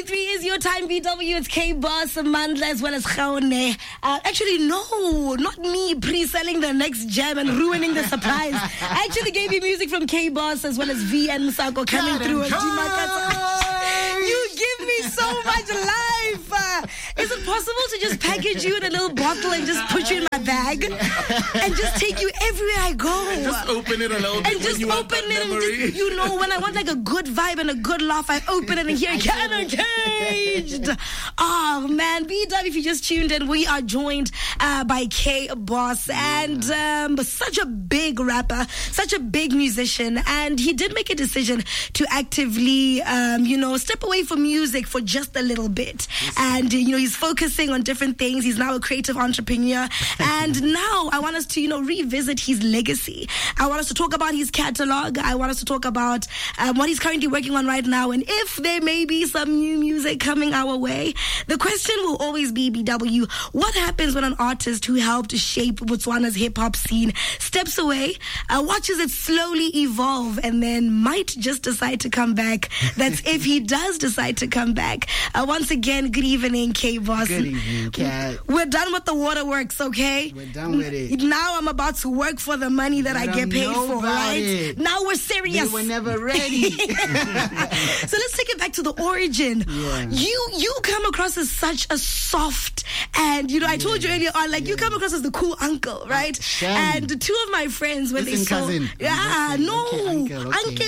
3 is your time, BW. It's K-Boss, Mandla, as well as Khaone. Actually, no, not me pre-selling the next gem and ruining the surprise. I actually gave you music from K-Boss as well as V and Musako coming through. You give me so much life. Is it possible to just package you in a little bottle and just put you in my bag and just take you everywhere I go? Just open it a little bit. And just open it and just, you know, when I want like a good vibe and a good laugh, I open it and hear Canon Caged. Oh man, BW, if you just tuned in, we are joined by K-Boss and such a big rapper, such a big musician, and he did make a decision to actively, step away from music for just a little bit. And, he's focusing on different things. He's now a creative entrepreneur. And now I want us to, revisit his legacy. I want us to talk about his catalog. I want us to talk about what he's currently working on right now. And if there may be some new music coming our way, the question will always be, BW, what happens when an artist who helped shape Botswana's hip-hop scene steps away, watches it slowly evolve, and then might just decide to come back? That's if he does decide to come back. Once again, good evening, K-Boss. Good evening, Kat. We're done with the waterworks, okay? We're done with it. Now I'm about to work for the money that I get paid for, right? Now we're serious. We were never ready. So let's take it back to the origin. Yeah. You come across as such a soft, and I told you earlier on, you come across as the cool uncle, right? And two of my friends, when they saw, cousin. Uncle,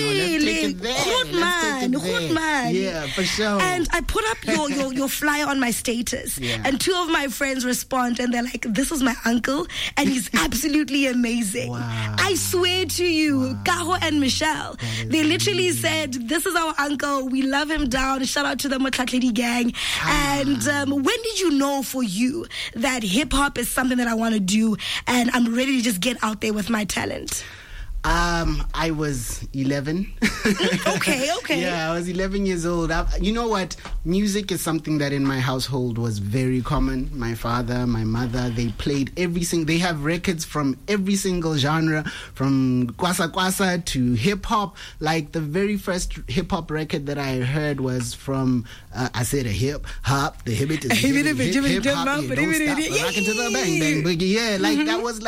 good man. Yeah, for sure. And I put up your flyer on my status, and two of my friends respond, and they're like, "This is my uncle, and he's absolutely amazing." Wow. I swear to you, Kaho and Michelle, they literally said, "This is our uncle. We love him down." Shout out to the Motlatledi gang. And when did you know for you that hip hop is something that I want to do, and I'm ready to just get out there with my talent? I was 11. Okay. Yeah, I was 11 years old. You know what? Music is something that in my household was very common. My father, my mother, they played they have records from every single genre, from kwasa kwasa to hip hop. Like the very first hip hop record that I heard was from, I said a hip hop, the hip hop, don't stop, rockin' to the bang bang boogie. Yeah, that was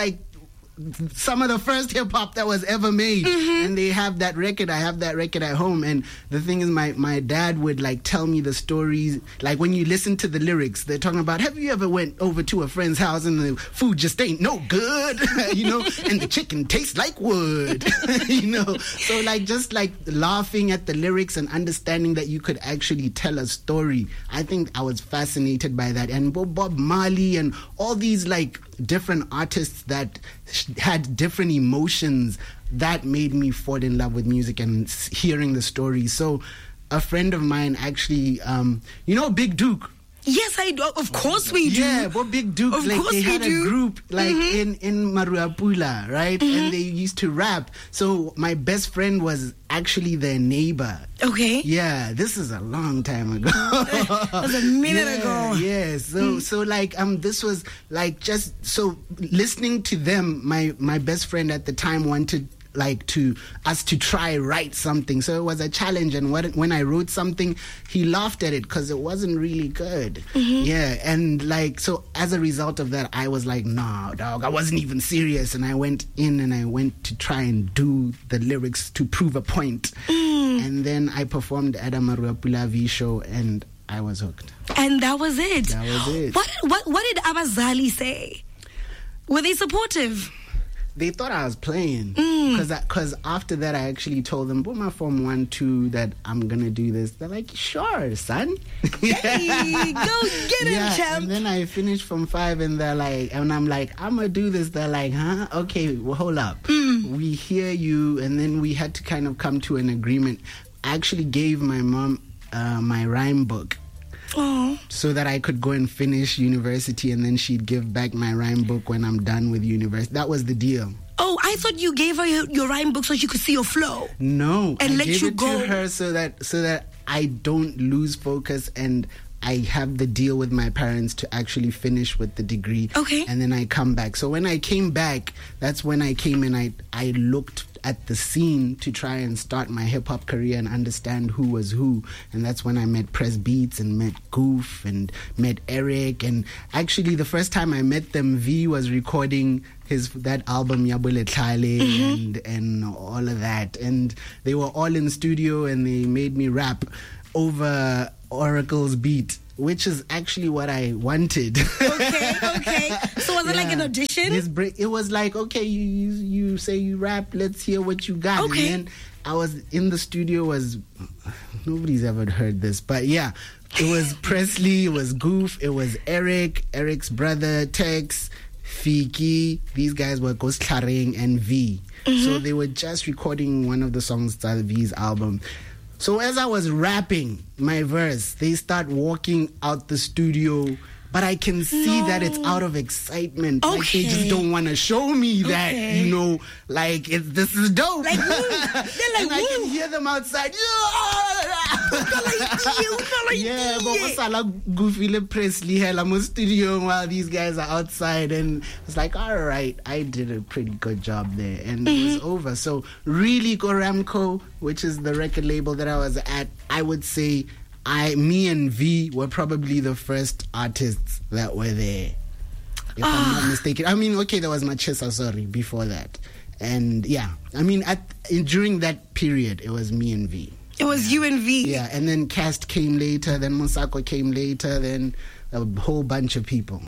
some of the first hip-hop that was ever made. And they have that record. I have that record at home. And the thing is, my dad would tell me the stories. When you listen to the lyrics, they're talking about, have you ever went over to a friend's house and the food just ain't no good, and the chicken tastes like wood, So just laughing at the lyrics and understanding that you could actually tell a story. I think I was fascinated by that. And Bob Marley and all these different artists that had different emotions, that made me fall in love with music and hearing the stories. So a friend of mine actually, Big Duke. Yes, I do. Of course we do. Yeah, but Big Duke, they had a group in Maruapula, right? And they used to rap. So my best friend was actually their neighbor. Okay. Yeah, this is a long time ago. That was a minute ago. Yeah, so this was so listening to them, my best friend at the time wanted to us to try write something. So it was a challenge, and when I wrote something, he laughed at it because it wasn't really good. Yeah, and so as a result of that, I was like, nah, dog, I wasn't even serious. And I went in and I went to try and do the lyrics to prove a point. And then I performed at a Maruapula V show, and I was hooked. And that was it. That was it. What did Abazali say? Were they supportive? They thought I was playing because after that I actually told them, put my form 1, 2 that I'm gonna do this. They're like, sure, son. Hey, go get him, champ. And then I finished from 5 and they're like, and I'm like, I'm gonna do this. They're like, huh? Okay, well, hold up. We hear you. And then we had to kind of come to an agreement. I actually gave my mom my rhyme book. Oh. So that I could go and finish university, and then she'd give back my rhyme book when I'm done with university. That was the deal. Oh, I thought you gave her your rhyme book so she could see your flow. No, and I let gave you it go to her so that I don't lose focus and I have the deal with my parents to actually finish with the degree. Okay. And then I come back. So when I came back, that's when I came and I looked at the scene to try and start my hip-hop career and understand who was who. And that's when I met Press Beats and met Goof and met Eric. And actually the first time I met them, V was recording that album Yabule Tlale and all of that. And they were all in studio and they made me rap over Oracle's beat, which is actually what I wanted. Okay. So was it like an audition? It was like, okay, you say you rap, let's hear what you got. Okay. And then I was in the studio, nobody's ever heard this, but yeah, it was Presley, it was Goof, it was Eric's brother, Tex, Fiki, these guys were Ghost Klaring and V. So they were just recording one of the songs to V's album. So as I was rapping my verse, they start walking out the studio, but I can see that it's out of excitement. Okay. Like they just don't want to show me that, like this is dope. Like, they're like, and I can hear them outside. Yeah, but Goofy Presley hell, I'm in studio while these guys are outside, and it's like, all right, I did a pretty good job there, and it was over. So really, Goramco, which is the record label that I was at, I would say me and V were probably the first artists that were there, if I'm not mistaken. I mean, okay, there was Machesa, sorry, before that. And yeah, I mean, during that period, it was me and V. It was you and V. Yeah, and then Cast came later, then Mosako came later, then a whole bunch of people.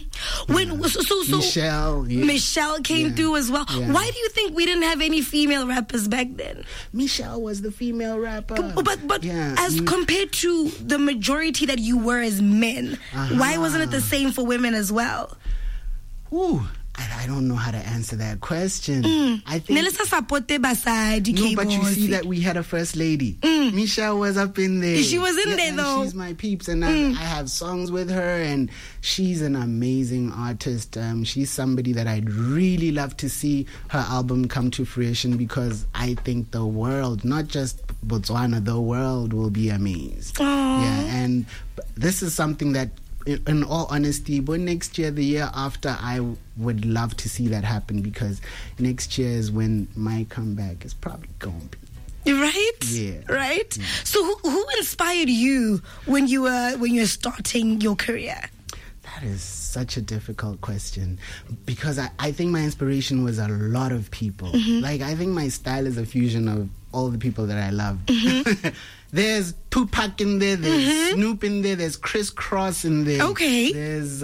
Michelle came through as well. Yeah. Why do you think we didn't have any female rappers back then? Michelle was the female rapper. But as compared to the majority that you were as men, why wasn't it the same for women as well? Ooh, I don't know how to answer that question. I think No, but you see that we had a first lady. Michelle was up in there. She was in there though. She's my peeps, and I have songs with her, and she's an amazing artist. She's somebody that I'd really love to see her album come to fruition, because I think the world, not just Botswana, the world will be amazed. Yeah, and this is something that, in all honesty, but next year, the year after, I would love to see that happen, because next year is when my comeback is probably going to be. Right? Yeah. Right? Yeah. So who inspired you when you were starting your career? That is such a difficult question, because I think my inspiration was a lot of people. Like, I think my style is a fusion of all the people that I love. There's Tupac in there, there's Snoop in there, there's Chris Cross in there. Okay. There's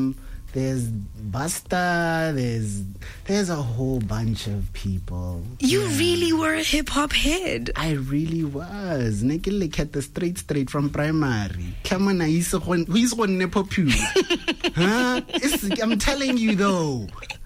Busta, there's a whole bunch of people. You really were a hip-hop head. I really was. Nekile at the straight from primary. Come on, who's on popular? Huh? I'm telling you though.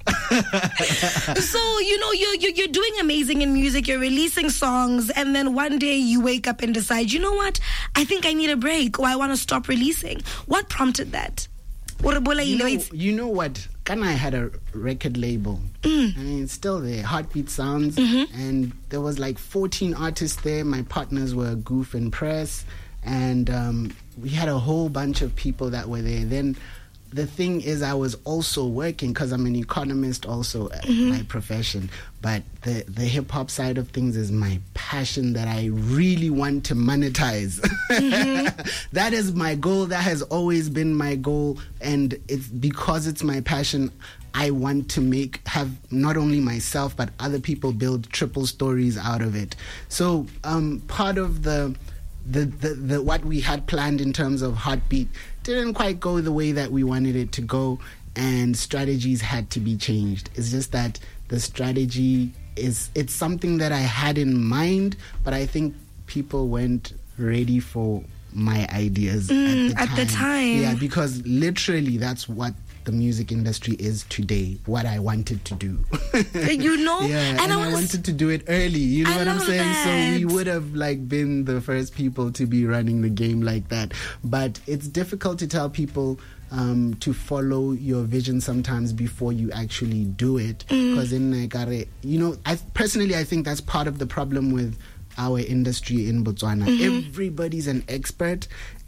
So you're doing amazing in music, you're releasing songs, and then one day you wake up and decide, you know what, I think I need a break, or I want to stop releasing. What prompted that? You know what, Kana had a record label. I mean, it's still there, Heartbeat Sounds, and there was like 14 artists there. My partners were Goof and Press, and we had a whole bunch of people that were there. Then the thing is, I was also working, because I'm an economist also at my profession, but the hip-hop side of things is my passion that I really want to monetize. That is my goal. That has always been my goal, and it's because it's my passion, I want to have not only myself but other people build triple stories out of it. So part of the what we had planned in terms of Heartbeat didn't quite go the way that we wanted it to go, and strategies had to be changed. It's just that the strategy it's something that I had in mind, but I think people weren't ready for my ideas at the time. Yeah, because literally that's what the music industry is today, what I wanted to do. Yeah, and I wanted to do it early, you know what I'm saying? So we would have been the first people to be running the game like that. But it's difficult to tell people to follow your vision sometimes before you actually do it, because I personally think that's part of the problem with our industry in Botswana. Everybody's an expert,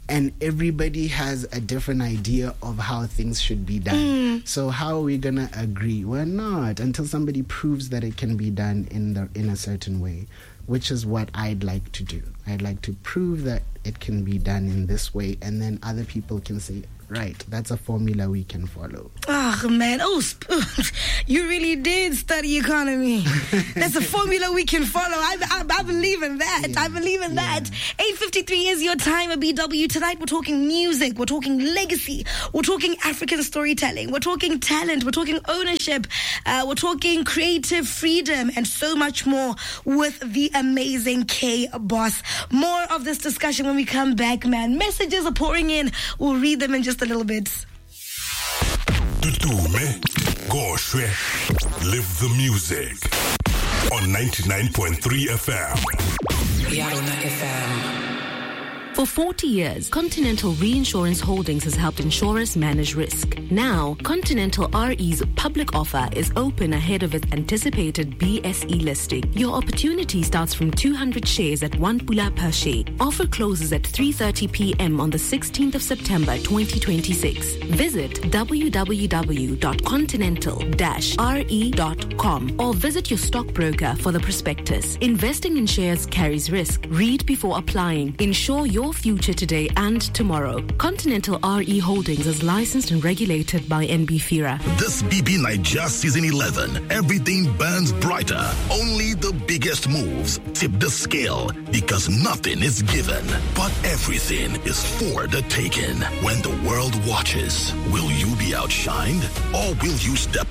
and everybody has a different idea of how things should be done. So how are we gonna agree? We're not, until somebody proves that it can be done in a certain way, which is what I'd like to do. I'd like to prove that it can be done in this way, and then other people can say, right, that's a formula we can follow. Oh, man. You really did study economy. That's a formula we can follow. I believe in that. Yeah. I believe in that. 8:53 is your time at BW. Tonight we're talking music. We're talking legacy. We're talking African storytelling. We're talking talent. We're talking ownership. We're talking creative freedom and so much more with the amazing K-Boss. More of this discussion when we come back, man. Messages are pouring in. We'll read them in just a little bit. Tutume, Goshwe, live the music on 99.3 FM. Yarona FM. For 40 years, Continental Reinsurance Holdings has helped insurers manage risk. Now, Continental RE's public offer is open ahead of its anticipated BSE listing. Your opportunity starts from 200 shares at 1 pula per share. Offer closes at 3:30 p.m. on the 16th of September 2026. Visit www.continental-re.com or visit your stockbroker for the prospectus. Investing in shares carries risk. Read before applying. Ensure your future today and tomorrow. Continental RE Holdings is licensed and regulated by NB-FIRA. This BB Nigeria Season 11, everything burns brighter. Only the biggest moves tip the scale because nothing is given, but everything is for the taking. When the world watches, will you be outshined or will you step